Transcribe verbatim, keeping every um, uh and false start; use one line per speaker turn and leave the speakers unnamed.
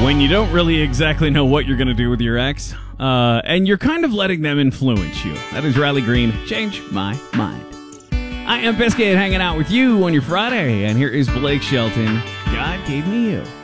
When you don't really exactly know what you're going to do with your ex, uh, and you're kind of letting them influence you. That is Riley Green, Change My Mind. I am Biscuit hanging out with you on your Friday, and here is Blake Shelton, God Gave Me You.